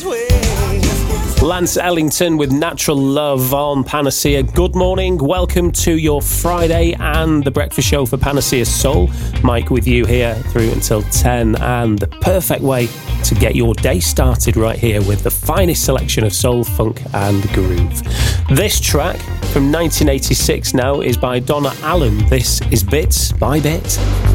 Lance Ellington with Natural Love on Panacea. Good morning, welcome to your Friday and the breakfast show for Panacea Soul. Mike with you here through until 10, and the perfect way to get your day started right here with the finest selection of soul, funk and groove. This track from 1986 now is by Donna Allen. This is Bits by Bit.